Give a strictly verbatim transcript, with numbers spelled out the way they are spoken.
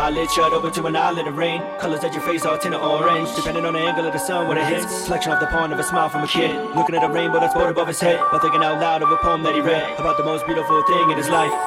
eyelid shut, open to an eyelid of rain. Colors that your face all tinted orange, depending on the angle of the sun when it hits. Reflection of the pond of a smile from a kid, looking at a rainbow that's floated above his head, while thinking out loud of a poem that he read about the most beautiful thing in his life.